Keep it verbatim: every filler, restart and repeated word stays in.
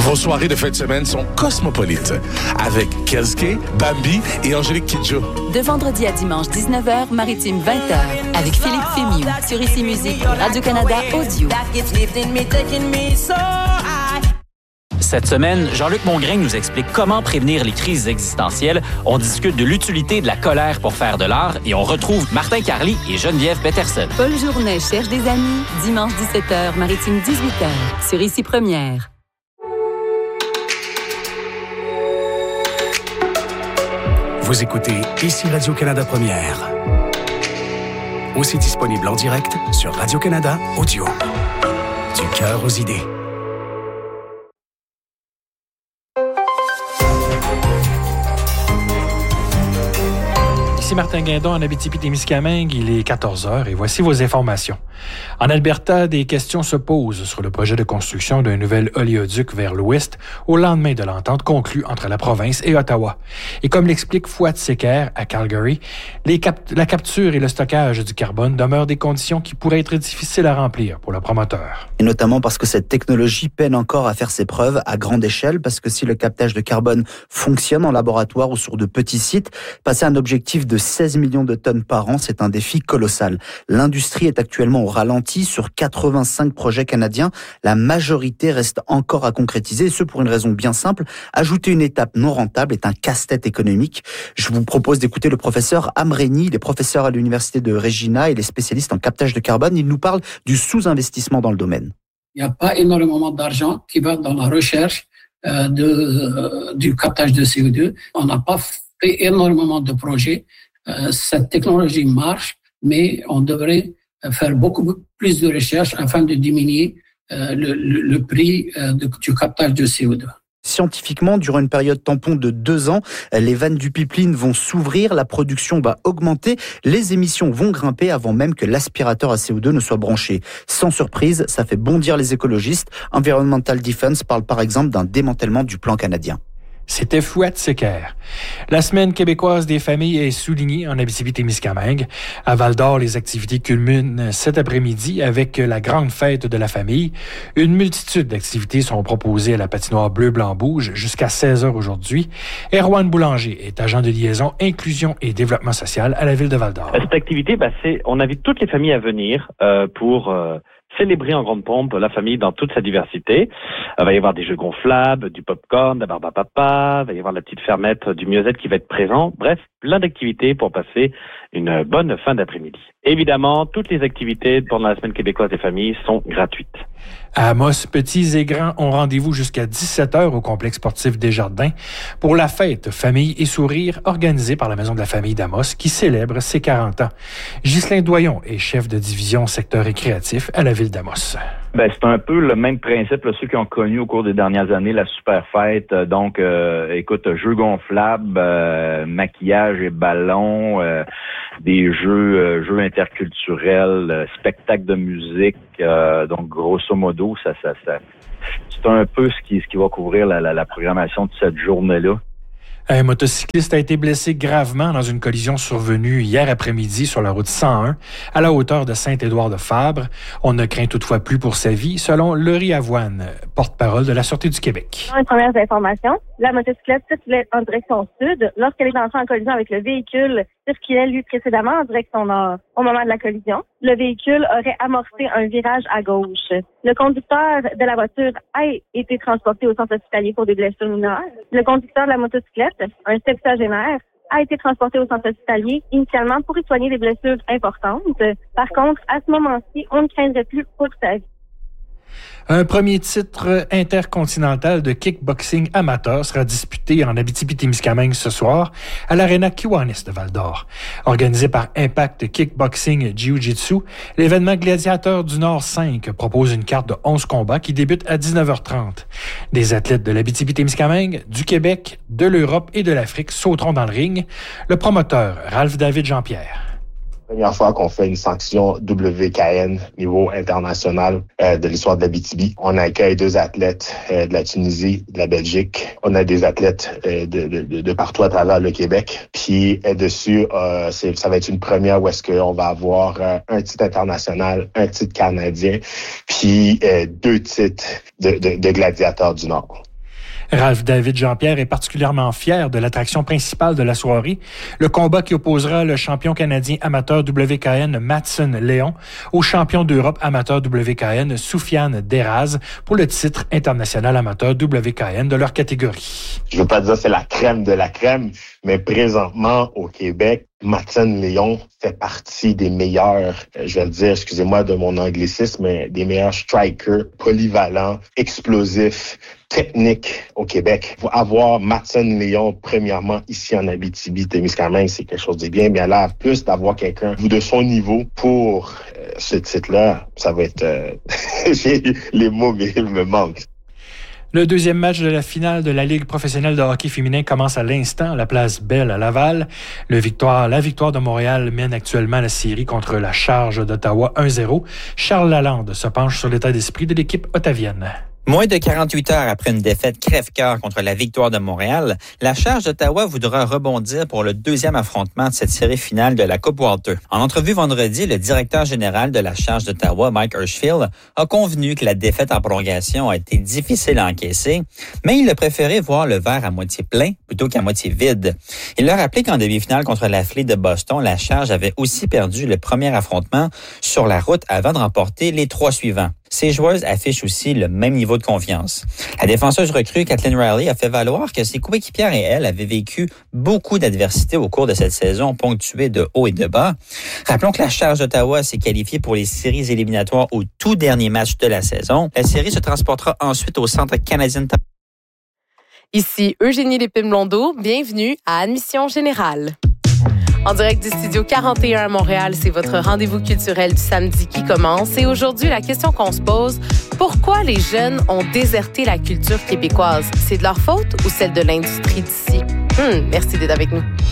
Vos soirées de fin de semaine sont cosmopolites avec Kelske, Bambi et Angélique Kidjo. De vendredi à dimanche dix-neuf heures, Maritime vingt heures, avec Philippe Fémieux sur Ici Musique et Radio-Canada Audio. Cette semaine, Jean-Luc Mongrain nous explique comment prévenir les crises existentielles. On discute de l'utilité de la colère pour faire de l'art et on retrouve Martin Carly et Geneviève Peterson. Paul Journet cherche des amis, dimanche dix-sept heures, Maritime dix-huit heures, sur Ici Première. Vous écoutez Ici Radio-Canada Première. Aussi disponible en direct sur Radio-Canada Audio. Du cœur aux idées. Ici Martin Guindon en Abitibi-Témiscamingue, il est quatorze heures et voici vos informations. En Alberta, des questions se posent sur le projet de construction d'un nouvel oléoduc vers l'ouest au lendemain de l'entente conclue entre la province et Ottawa. Et comme l'explique Fouad Secker à Calgary, les cap- la capture et le stockage du carbone demeurent des conditions qui pourraient être difficiles à remplir pour le promoteur. Et notamment parce que cette technologie peine encore à faire ses preuves à grande échelle, parce que si le captage de carbone fonctionne en laboratoire ou sur de petits sites, passer un objectif de seize millions de tonnes par an, c'est un défi colossal. L'industrie est actuellement au ralenti sur quatre-vingt-cinq projets canadiens. La majorité reste encore à concrétiser, et ce pour une raison bien simple. Ajouter une étape non rentable est un casse-tête économique. Je vous propose d'écouter le professeur Amreni, il est professeur à l'université de Regina et il est spécialiste en captage de carbone. Il nous parle du sous-investissement dans le domaine. Il n'y a pas énormément d'argent qui va dans la recherche euh, de, euh, du captage de C O deux. On n'a pas fait énormément de projets. Euh, cette technologie marche, mais on devrait faire beaucoup plus de recherches afin de diminuer euh, le, le, le prix euh, de, du captage de C O deux. Scientifiquement, durant une période tampon de deux ans, les vannes du pipeline vont s'ouvrir, la production va augmenter, les émissions vont grimper avant même que l'aspirateur à C O deux ne soit branché. Sans surprise, ça fait bondir les écologistes. Environmental Defense parle par exemple d'un démantèlement du plan canadien. C'était Fouad Secker. La semaine québécoise des familles est soulignée en Abitibi-Témiscamingue. À Val-d'Or, les activités culminent cet après-midi avec la grande fête de la famille. Une multitude d'activités sont proposées à la patinoire bleu-blanc-rouge jusqu'à seize heures aujourd'hui. Erwan Boulanger est agent de liaison inclusion et développement social à la ville de Val-d'Or. Cette activité, ben, c'est, on invite toutes les familles à venir euh, pour... Euh célébrer en grande pompe la famille dans toute sa diversité. Il va y avoir des jeux gonflables, du popcorn, de la barbe à papa, il va y avoir la petite fermette du mieux-être qui va être présent. Bref, plein d'activités pour passer une bonne fin d'après-midi. Évidemment, toutes les activités pendant la semaine québécoise des familles sont gratuites. À Amos, petits et grands ont rendez-vous jusqu'à dix-sept heures au complexe sportif Desjardins pour la fête Famille et Sourire organisée par la Maison de la Famille d'Amos qui célèbre ses quarante ans. Ghislain Doyon est chef de division secteur récréatif à la ville d'Amos. Ben, c'est un peu le même principe, là, ceux qui ont connu au cours des dernières années la super fête. Donc, euh, écoute, jeux gonflables, euh, maquillage et ballons, euh, des jeux, euh, jeux interculturels, euh, spectacles de musique. Euh, donc, grosso modo, ça, ça, ça, c'est un peu ce qui, ce qui va couvrir la, la, la programmation de cette journée-là. Un motocycliste a été blessé gravement dans une collision survenue hier après-midi sur la route cent un, à la hauteur de Saint-Édouard-de-Fabre. On ne craint toutefois plus pour sa vie, selon Laurie Avoine, porte-parole de la Sûreté du Québec. Une première information, la motocyclette circulait en direction sud lorsqu'elle est entrée en collision avec le véhicule circulait lui précédemment en direction nord. Au moment de la collision, le véhicule aurait amorcé un virage à gauche. Le conducteur de la voiture a été transporté au centre hospitalier pour des blessures mineures. Le conducteur de la motocyclette, un septuagénaire, a été transporté au centre hospitalier initialement pour y soigner des blessures importantes. Par contre, à ce moment-ci, on ne craindrait plus pour sa vie. Un premier titre intercontinental de kickboxing amateur sera disputé en Abitibi-Témiscamingue ce soir à l'Arena Kiwanis de Val-d'Or. Organisé par Impact Kickboxing Jiu-Jitsu, l'événement Gladiateur du Nord cinq propose une carte de onze combats qui débute à dix-neuf heures trente. Des athlètes de l'Abitibi-Témiscamingue, du Québec, de l'Europe et de l'Afrique sauteront dans le ring. Le promoteur, Ralph David Jean-Pierre. Première fois qu'on fait une sanction W K N niveau international euh, de l'histoire de l'Abitibi. On accueille deux athlètes euh, de la Tunisie, de la Belgique. On a des athlètes euh, de, de, de partout à travers le Québec. Puis euh, dessus, euh, c'est, ça va être une première où est-ce qu'on va avoir euh, un titre international, un titre canadien, puis euh, deux titres de, de, de gladiateurs du Nord. Ralph David Jean-Pierre est particulièrement fier de l'attraction principale de la soirée, le combat qui opposera le champion canadien amateur W K N Matson Léon au champion d'Europe amateur W K N Soufiane Deraz pour le titre international amateur W K N de leur catégorie. Je veux pas dire c'est la crème de la crème, mais présentement au Québec, Matson Léon fait partie des meilleurs, je vais le dire, excusez-moi de mon anglicisme, mais des meilleurs strikers polyvalents, explosifs, techniques au Québec. Pour avoir Matson Léon, premièrement, ici en Abitibi-Témiscamingue, c'est quelque chose de bien, mais là, plus d'avoir quelqu'un de son niveau pour euh, ce titre-là, ça va être... Euh, les mots me manquent. Le deuxième match de la finale de la Ligue professionnelle de hockey féminin commence à l'instant à la place Bell à Laval. Le victoire, la victoire de Montréal mène actuellement la série contre la Charge d'Ottawa un zéro. Charles Lalande se penche sur l'état d'esprit de l'équipe ottavienne. Moins de quarante-huit heures après une défaite crève-cœur contre la Victoire de Montréal, la Charge d'Ottawa voudra rebondir pour le deuxième affrontement de cette série finale de la Coupe Walter. En entrevue vendredi, le directeur général de la Charge d'Ottawa, Mike Hirschfield, a convenu que la défaite en prolongation a été difficile à encaisser, mais il a préféré voir le verre à moitié plein plutôt qu'à moitié vide. Il a rappelé qu'en demi-finale contre la Fleet de Boston, la Charge avait aussi perdu le premier affrontement sur la route avant de remporter les trois suivants. Ces joueuses affichent aussi le même niveau de confiance. La défenseuse recrue Kathleen Riley a fait valoir que ses coéquipières et elle avaient vécu beaucoup d'adversités au cours de cette saison ponctuée de hauts et de bas. Rappelons que la Charge d'Ottawa s'est qualifiée pour les séries éliminatoires au tout dernier match de la saison. La série se transportera ensuite au Centre canadien de... Ici Eugénie Lépine-Blondeau, bienvenue à Admission Générale. En direct du Studio quarante et un à Montréal, c'est votre rendez-vous culturel du samedi qui commence. Et aujourd'hui, la question qu'on se pose, pourquoi les jeunes ont déserté la culture québécoise? C'est de leur faute ou celle de l'industrie d'ici? Hum, merci d'être avec nous.